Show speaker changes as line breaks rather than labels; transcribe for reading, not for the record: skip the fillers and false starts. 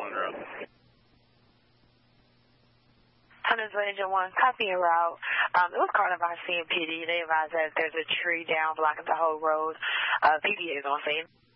911 route.
Huntersville Engine 1, copy en route. It was called by CMPD. They advised that there's a tree down blocking the whole road. PD is on scene.